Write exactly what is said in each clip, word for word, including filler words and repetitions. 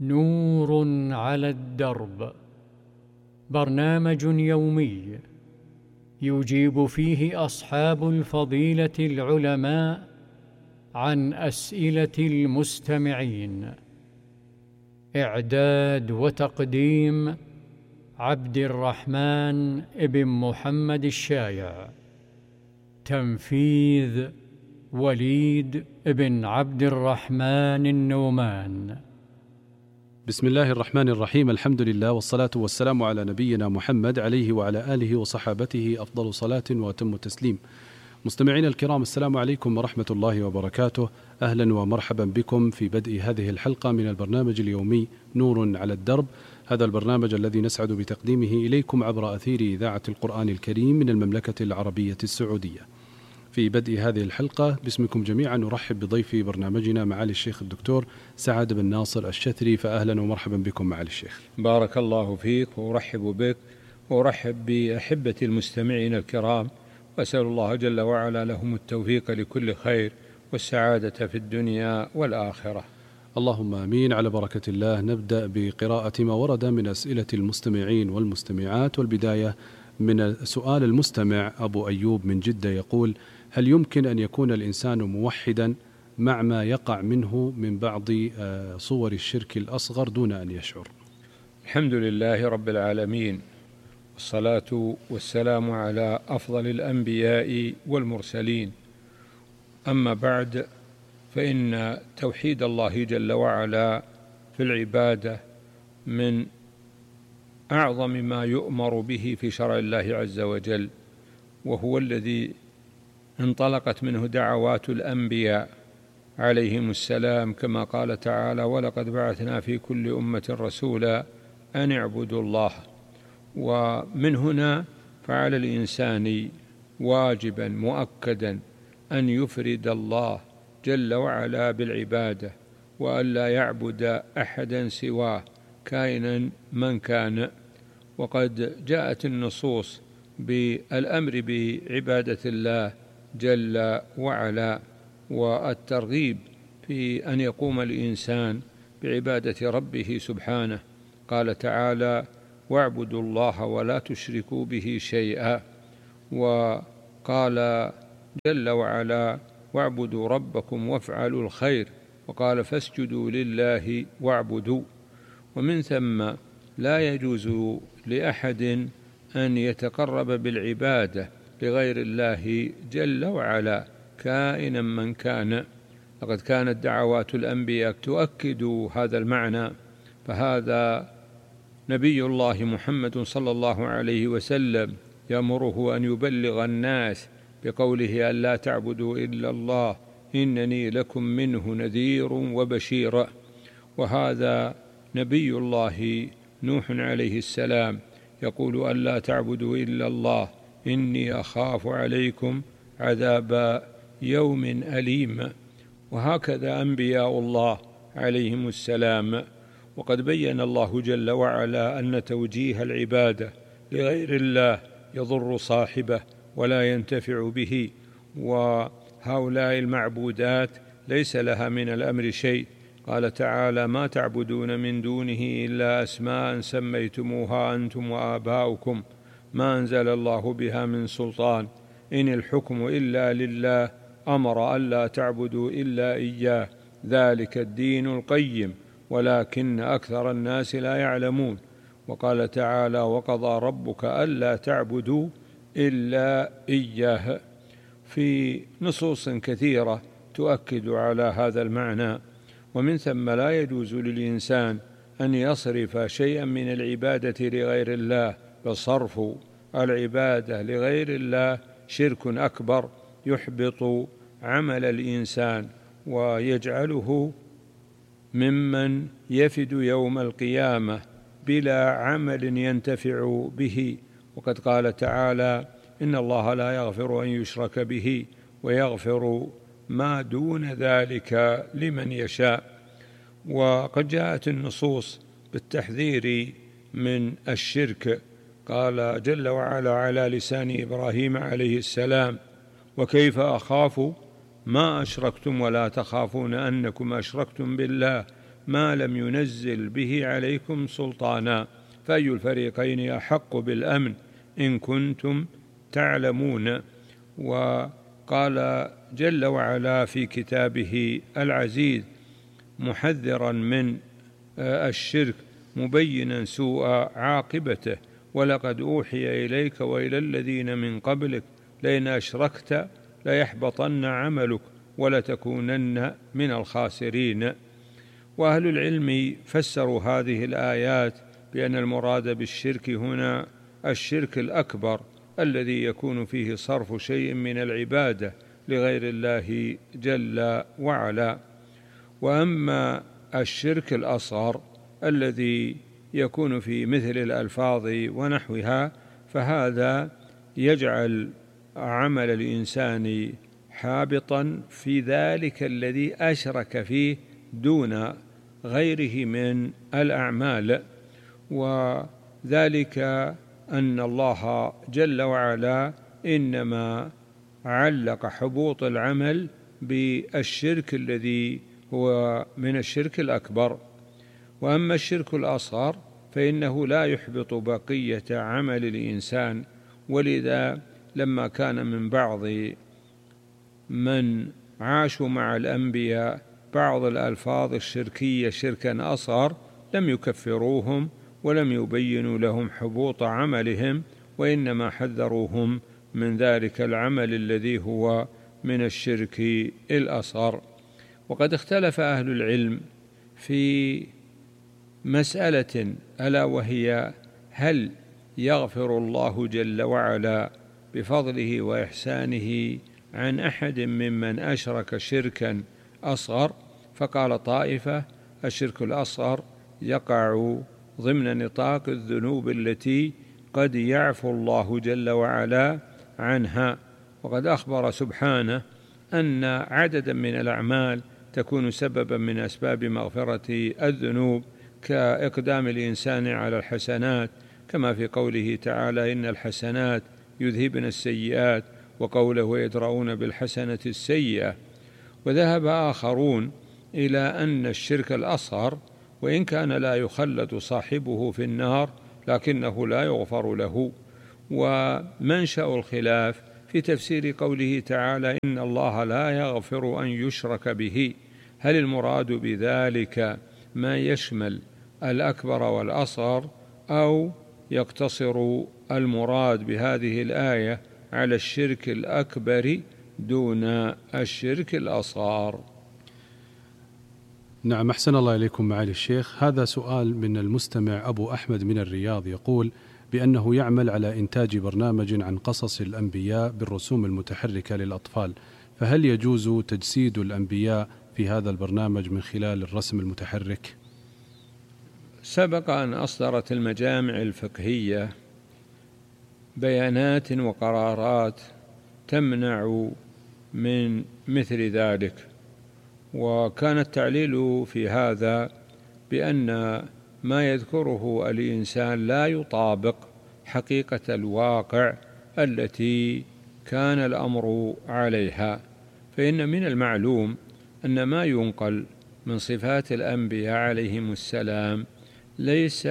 نور على الدرب، برنامج يومي يجيب فيه أصحاب الفضيلة العلماء عن أسئلة المستمعين. إعداد وتقديم عبد الرحمن ابن محمد الشايع. تنفيذ وليد بن عبد الرحمن النومان. بسم الله الرحمن الرحيم. الحمد لله والصلاة والسلام على نبينا محمد عليه وعلى آله وصحابته أفضل صلاة وأتم تسليم. مستمعين الكرام، السلام عليكم ورحمة الله وبركاته. أهلا ومرحبا بكم في بدء هذه الحلقة من البرنامج اليومي نور على الدرب، هذا البرنامج الذي نسعد بتقديمه إليكم عبر أثير إذاعة القرآن الكريم من المملكة العربية السعودية. في بدء هذه الحلقة باسمكم جميعا نرحب بضيف برنامجنا معالي الشيخ الدكتور سعد بن ناصر الشثري، فأهلا ومرحبا بكم معالي الشيخ. بارك الله فيك وأرحب بك وأرحب بأحبة المستمعين الكرام، وأسأل الله جل وعلا لهم التوفيق لكل خير والسعادة في الدنيا والآخرة. اللهم آمين. على بركة الله نبدأ بقراءة ما ورد من أسئلة المستمعين والمستمعات، والبداية من سؤال المستمع أبو أيوب من جدة يقول: هل يمكن أن يكون الإنسان موحدا مع ما يقع منه من بعض صور الشرك الأصغر دون أن يشعر؟ الحمد لله رب العالمين، والصلاة والسلام على أفضل الأنبياء والمرسلين. أما بعد، فإن توحيد الله جل وعلا في العبادة من أعظم ما يؤمر به في شرع الله عز وجل، وهو الذي انطلقت منه دعوات الأنبياء عليهم السلام، كما قال تعالى: ولقد بعثنا في كل أمة رسولا أن اعبدوا الله. ومن هنا فعلى الإنسان واجبا مؤكدا أن يفرد الله جل وعلا بالعبادة، وأن لا يعبد أحدا سواه كائنا من كان. وقد جاءت النصوص بالأمر بعبادة الله جل وعلا، والترغيب في أن يقوم الإنسان بعبادة ربه سبحانه. قال تعالى: واعبدوا الله ولا تشركوا به شيئا. وقال جل وعلا: واعبدوا ربكم وافعلوا الخير. وقال: فاسجدوا لله واعبدوا. ومن ثم لا يجوز لأحد أن يتقرب بالعبادة لغير الله جل وعلا كائنا من كان. لقد كانت دعوات الأنبياء تؤكد هذا المعنى، فهذا نبي الله محمد صلى الله عليه وسلم يأمره أن يبلغ الناس بقوله: أن لا تعبدوا إلا الله إنني لكم منه نذير وبشير. وهذا نبي الله نوح عليه السلام يقول: أن لا تعبدوا إلا الله إني أخاف عليكم عذاب يوم أليم. وهكذا أنبياء الله عليهم السلام. وقد بين الله جل وعلا أن توجيه العبادة لغير الله يضر صاحبه ولا ينتفع به، وهؤلاء المعبودات ليس لها من الأمر شيء. قال تعالى: ما تعبدون من دونه إلا أسماء سميتموها أنتم وآباؤكم ما أنزل الله بها من سلطان إن الحكم إلا لله أمر ألا تعبدوا إلا إياه ذلك الدين القيم ولكن أكثر الناس لا يعلمون. وقال تعالى: وقضى ربك ألا تعبدوا إلا إياه. في نصوص كثيرة تؤكد على هذا المعنى. ومن ثم لا يجوز للإنسان أن يصرف شيئا من العبادة لغير الله، بل صرف العبادة لغير الله شرك أكبر يحبط عمل الإنسان ويجعله ممن يفد يوم القيامة بلا عمل ينتفع به. وقد قال تعالى: إن الله لا يغفر أن يشرك به ويغفر ما دون ذلك لمن يشاء. وقد جاءت النصوص بالتحذير من الشرك. قال جل وعلا على لسان إبراهيم عليه السلام: وكيف أخاف ما أشركتم ولا تخافون أنكم أشركتم بالله ما لم ينزل به عليكم سلطانا، فأي الفريقين أحق بالأمن إن كنتم تعلمون. وقال جل وعلا في كتابه العزيز محذرا من الشرك مبينا سوء عاقبته: ولقد أوحي إليك وإلى الذين من قبلك لئن أشركت ليحبطن عملك ولتكونن من الخاسرين. وأهل العلم فسروا هذه الآيات بأن المراد بالشرك هنا الشرك الأكبر الذي يكون فيه صرف شيء من العبادة لغير الله جل وعلا. وأما الشرك الأصغر الذي يكون في مثل الألفاظ ونحوها فهذا يجعل عمل الإنسان حابطا في ذلك الذي أشرك فيه دون غيره من الأعمال، وذلك أن الله جل وعلا إنما علق حبوط العمل بالشرك الذي هو من الشرك الأكبر. وأما الشرك الأصغر فإنه لا يحبط بقية عمل الإنسان، ولذا لما كان من بعض من عاشوا مع الأنبياء بعض الألفاظ الشركية شركا أصغر لم يكفروهم ولم يبينوا لهم حبوط عملهم، وإنما حذروهم من ذلك العمل الذي هو من الشرك الأصغر. وقد اختلف أهل العلم في مسألة ألا وهي: هل يغفر الله جل وعلا بفضله وإحسانه عن أحد ممن أشرك شركا أصغر؟ فقال طائفة: الشرك الأصغر يقع ضمن نطاق الذنوب التي قد يعفو الله جل وعلا عنها. وقد أخبر سبحانه أن عددا من الأعمال تكون سببا من أسباب مغفرة الذنوب، كإقدام الإنسان على الحسنات، كما في قوله تعالى: إن الحسنات يذهبن السيئات، وقوله: ويدرؤون بالحسنة السيئة. وذهب آخرون إلى أن الشرك الأصغر وإن كان لا يخلد صاحبه في النار لكنه لا يغفر له. ومنشأ الخلاف في تفسير قوله تعالى: إن الله لا يغفر أن يشرك به، هل المراد بذلك ما يشمل الأكبر والأصغر، أو يقتصر المراد بهذه الآية على الشرك الأكبر دون الشرك الأصغر؟ نعم، أحسن الله إليكم معالي الشيخ. هذا سؤال من المستمع أبو أحمد من الرياض، يقول بأنه يعمل على إنتاج برنامج عن قصص الأنبياء بالرسوم المتحركة للأطفال، فهل يجوز تجسيد الأنبياء في هذا البرنامج من خلال الرسم المتحرك؟ سبق أن أصدرت المجامع الفقهية بيانات وقرارات تمنع من مثل ذلك، وكان التعليل في هذا بأن ما يذكره الإنسان لا يطابق حقيقة الواقع التي كان الأمر عليها. فإن من المعلوم أن ما ينقل من صفات الأنبياء عليهم السلام ليس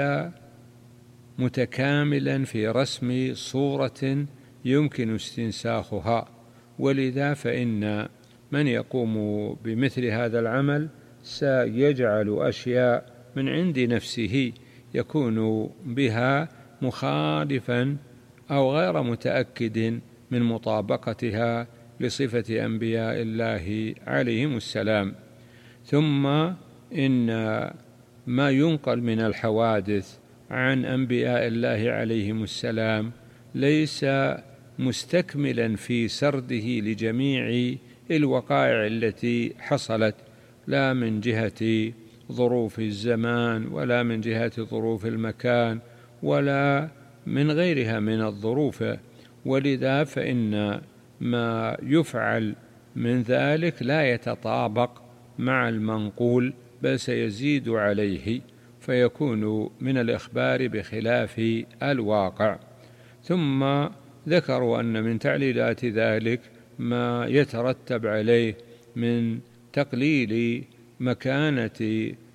متكاملا في رسم صورة يمكن استنساخها، ولذا فإن من يقوم بمثل هذا العمل سيجعل أشياء من عند نفسه يكون بها مخالفا أو غير متأكد من مطابقتها لصفة أنبياء الله عليهم السلام. ثم إن ما ينقل من الحوادث عن أنبياء الله عليهم السلام ليس مستكملا في سرده لجميع الوقائع التي حصلت، لا من جهة ظروف الزمان ولا من جهة ظروف المكان ولا من غيرها من الظروف، ولذا فإن ما يفعل من ذلك لا يتطابق مع المنقول بل سيزيد عليه، فيكون من الإخبار بخلاف الواقع. ثم ذكروا أن من تعليلات ذلك ما يترتب عليه من تقليل مكانة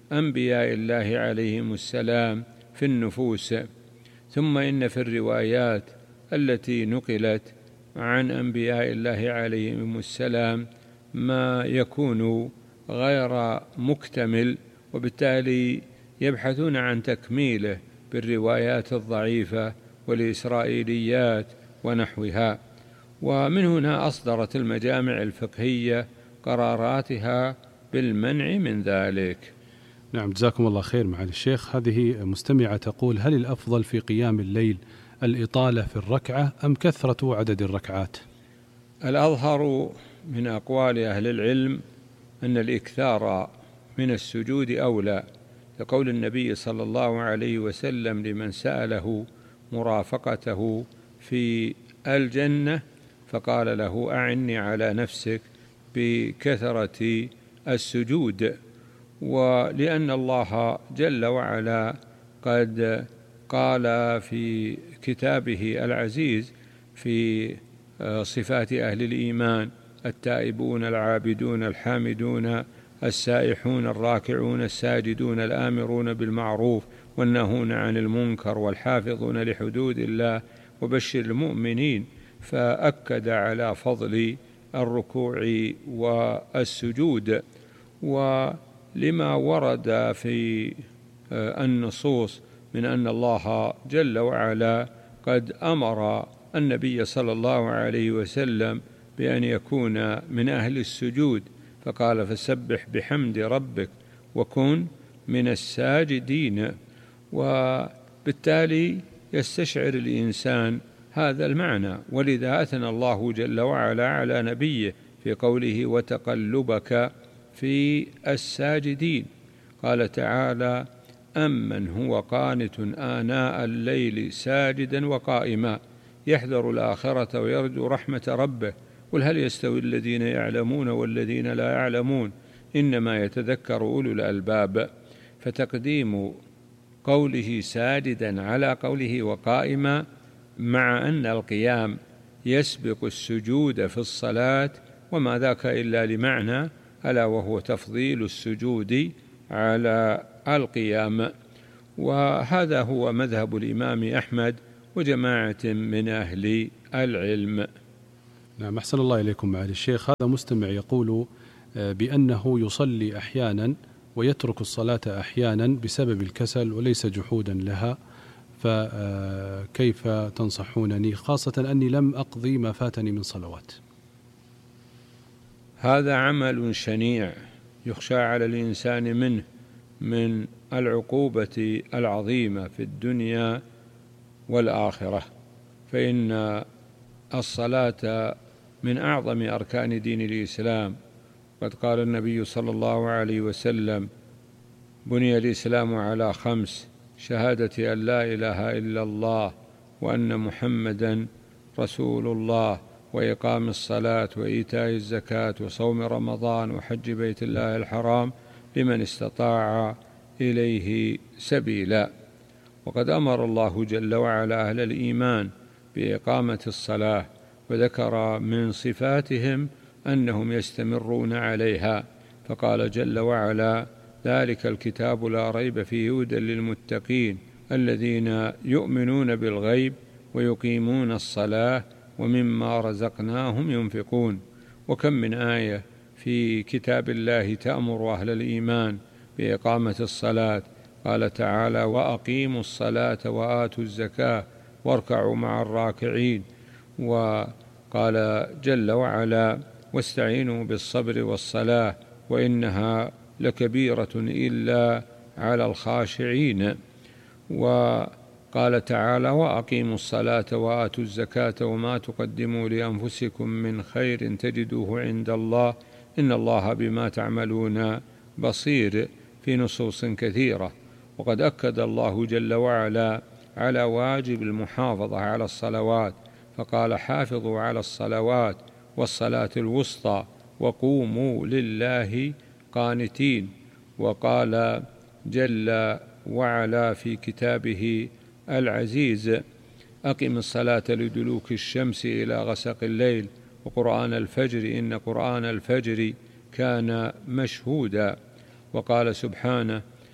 أنبياء الله عليهم السلام في النفوس. ثم إن في الروايات التي نقلت عن أنبياء الله عليهم السلام ما يكون غير مكتمل، وبالتالي يبحثون عن تكميله بالروايات الضعيفة والإسرائيليات ونحوها. ومن هنا أصدرت المجامع الفقهية قراراتها بالمنع من ذلك. نعم، جزاكم الله خير معالي الشيخ. هذه مستمعة تقول: هل الأفضل في قيام الليل الإطالة في الركعة أم كثرة عدد الركعات؟ الأظهر من أقوال أهل العلم أن الإكثار من السجود أولى، لقول النبي صلى الله عليه وسلم لمن سأله مرافقته في الجنة فقال له: أعني على نفسك بكثرة السجود. ولأن الله جل وعلا قد قال في كتابه العزيز في صفات أهل الإيمان: التائبون العابدون الحامدون السائحون الراكعون الساجدون الآمرون بالمعروف والناهون عن المنكر والحافظون لحدود الله وبشر المؤمنين، فأكد على فضل الركوع والسجود. ولما ورد في النصوص من أن الله جل وعلا قد أمر النبي صلى الله عليه وسلم بأن يكون من أهل السجود، فقال: فسبح بحمد ربك وكن من الساجدين. وبالتالي يستشعر الإنسان هذا المعنى، ولذا أثنى الله جل وعلا على نبيه في قوله: وتقلبك في الساجدين. قال تعالى: أمن هو قانت آناء الليل ساجدا وقائما يحذر الآخرة ويرجو رحمة ربه قل هل يستوي الذين يعلمون والذين لا يعلمون إنما يتذكر أولو الألباب. فتقديم قوله ساجدا على قوله وقائما، مع أن القيام يسبق السجود في الصلاة، وما ذاك إلا لمعنى، ألا وهو تفضيل السجود على القيام. وهذا هو مذهب الإمام أحمد وجماعة من أهل العلم. نعم، أحسن الله إليكم معالي الشيخ. هذا مستمع يقول بأنه يصلي أحيانا ويترك الصلاة أحيانا بسبب الكسل وليس جحودا لها، فكيف تنصحونني، خاصة أني لم أقضي ما فاتني من صلوات؟ هذا عمل شنيع يخشى على الإنسان منه من العقوبة العظيمة في الدنيا والآخرة، فإن الصلاة من أعظم أركان دين الإسلام. قد قال النبي صلى الله عليه وسلم: بني الإسلام على خمس: شهادة أن لا إله إلا الله وأن محمدا رسول الله وإقام الصلاة وإيتاء الزكاة وصوم رمضان وحج بيت الله الحرام لمن استطاع إليه سبيلا. وقد أمر الله جل وعلا أهل الإيمان بإقامة الصلاة، وذكر من صفاتهم أنهم يستمرون عليها، فقال جل وعلا: ذلك الكتاب لا ريب فيه هدى للمتقين الذين يؤمنون بالغيب ويقيمون الصلاة ومما رزقناهم ينفقون. وكم من آية في كتاب الله تأمر أهل الإيمان بإقامة الصلاة. قال تعالى: وأقيموا الصلاة وآتوا الزكاة واركعوا مع الراكعين. وقال جل وعلا: واستعينوا بالصبر والصلاة وإنها لكبيرة إلا على الخاشعين. وقال تعالى: وأقيموا الصلاة وآتوا الزكاة وما تقدموا لأنفسكم من خير تجدوه عند الله إن الله بما تعملون بصير، في نصوص كثيرة. وقد أكد الله جل وعلا على واجب المحافظة على الصلوات، فقال: حافظوا على الصلوات والصلاة الوسطى وقوموا لله قانتين. وقال جل وعلا في كتابه العزيز: أقم الصلاة لدلوك الشمس إلى غسق الليل وقرآن الفجر إن قرآن الفجر كان مشهودا. وقال سبحانه: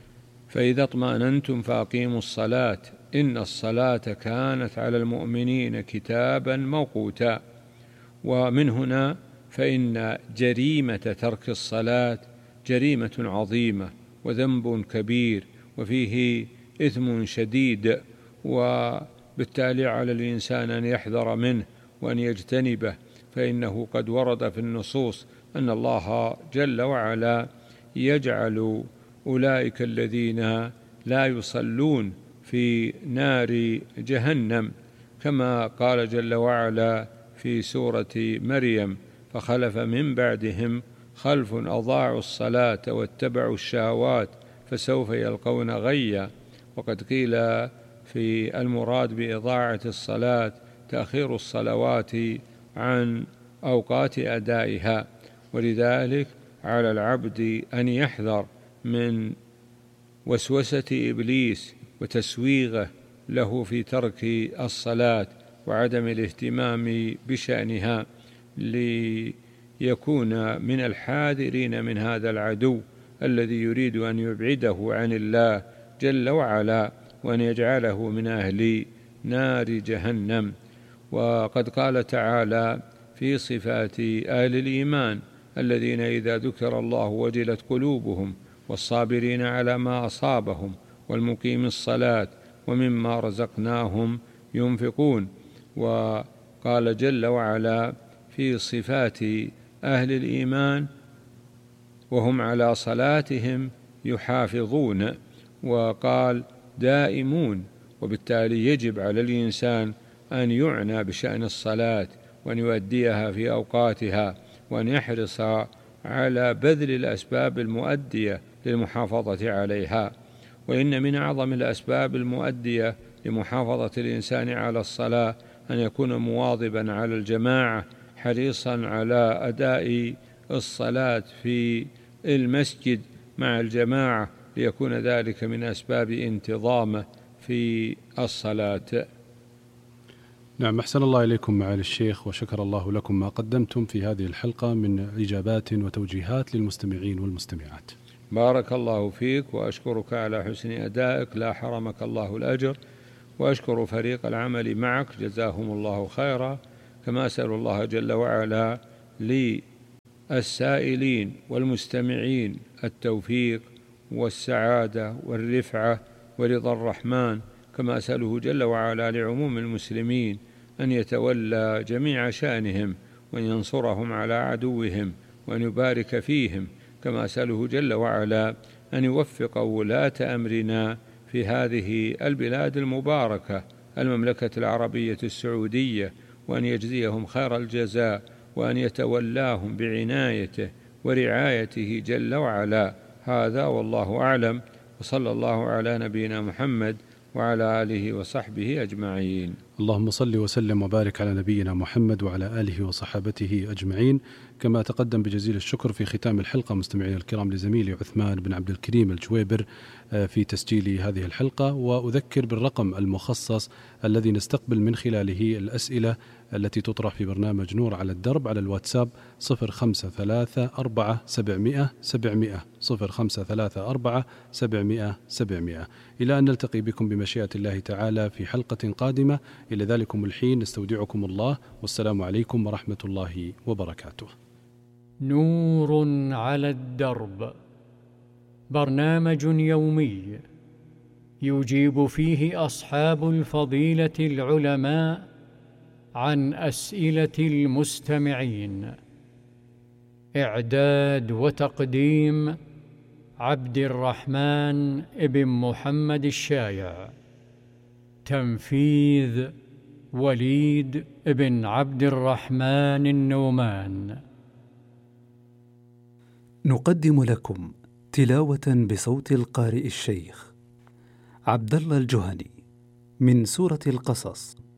فإذا اطمأننتم فأقيموا الصلاة إن الصلاة كانت على المؤمنين كتابا موقوتا. ومن هنا فإن جريمة ترك الصلاة جريمة عظيمة وذنب كبير وفيه إثم شديد، وبالتالي على الإنسان أن يحذر منه وأن يجتنبه، فإنه قد ورد في النصوص أن الله جل وعلا يجعل أولئك الذين لا يصلون في نار جهنم، كما قال جل وعلا في سورة مريم: فخلف من بعدهم خلف أضاعوا الصلاة واتبعوا الشهوات فسوف يلقون غيا. وقد قيل في المراد بإضاعة الصلاة تأخير الصلوات عن أوقات أدائها، ولذلك على العبد أن يحذر من وسوسة إبليس وتسويغه له في ترك الصلاة وعدم الاهتمام بشأنها، ليكون من الحاذرين من هذا العدو الذي يريد أن يبعده عن الله جل وعلا وأن يجعله من أهل نار جهنم. وقد قال تعالى في صفات أهل الإيمان: الذين إذا ذكر الله وجلت قلوبهم والصابرين على ما أصابهم والمقيم الصلاة ومما رزقناهم ينفقون. وقال جل وعلا في صفات أهل الإيمان: وهم على صلاتهم يحافظون، وقال دائمون. وبالتالي يجب على الإنسان أن يعنى بشأن الصلاة وأن يؤديها في أوقاتها، وأن يحرص على بذل الأسباب المؤدية للمحافظة عليها. وإن من أعظم الأسباب المؤدية لمحافظة الإنسان على الصلاة أن يكون مواظبا على الجماعة، حريصا على أداء الصلاة في المسجد مع الجماعة، ليكون ذلك من أسباب انتظامه في الصلاة. نعم، أحسن الله إليكم معالي الشيخ، وشكر الله لكم ما قدمتم في هذه الحلقة من إجابات وتوجيهات للمستمعين والمستمعات. بارك الله فيك، وأشكرك على حسن أدائك، لا حرمك الله الأجر، وأشكر فريق العمل معك جزاهم الله خيرا، كما أسأل الله جل وعلا للسائلين والمستمعين التوفيق والسعادة والرفعة ورضا الرحمن، كما أسأله جل وعلا لعموم المسلمين أن يتولى جميع شأنهم وأن ينصرهم على عدوهم وأن يبارك فيهم، كما أسأله جل وعلا أن يوفق ولاة أمرنا في هذه البلاد المباركة المملكة العربية السعودية، وأن يجزيهم خير الجزاء، وأن يتولاهم بعنايته ورعايته جل وعلا. هذا والله أعلم، وصلى الله على نبينا محمد وعلى آله وصحبه أجمعين. اللهم صل وسلم وبارك على نبينا محمد وعلى آله وصحابته أجمعين. كما تقدم بجزيل الشكر في ختام الحلقة مستمعين الكرام لزميلي عثمان بن عبد الكريم الجويبر في تسجيل هذه الحلقة، وأذكر بالرقم المخصص الذي نستقبل من خلاله الأسئلة التي تطرح في برنامج نور على الدرب على الواتساب: صفر خمسة ثلاثة أربعة سبعمائة سبعمائة صفر خمسة ثلاثة أربعة سبعمائة سبعمائة. إلى أن نلتقي بكم بمشيئة الله تعالى في حلقة قادمة، إلى ذلكم الحين نستودعكم الله، والسلام عليكم ورحمة الله وبركاته. نور على الدرب، برنامج يومي يجيب فيه أصحاب الفضيلة العلماء عن أسئلة المستمعين. إعداد وتقديم عبد الرحمن ابن محمد الشايع. تنفيذ وليد ابن عبد الرحمن النومان. نقدم لكم تلاوة بصوت القارئ الشيخ عبد الله الجهني من سورة القصص.